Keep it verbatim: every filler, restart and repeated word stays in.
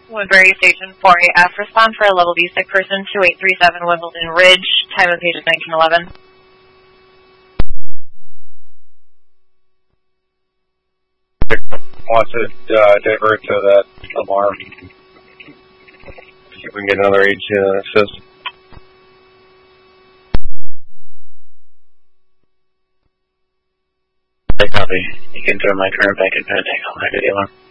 Woodbury Station four A F, respond for a level B sick person, two eight three seven Wimbledon Ridge, time of patient nineteen eleven. Wants to uh, divert to that alarm. See if we can get another agent to assist. I copy. You can throw my current back at Pentagon. I'll have the alarm.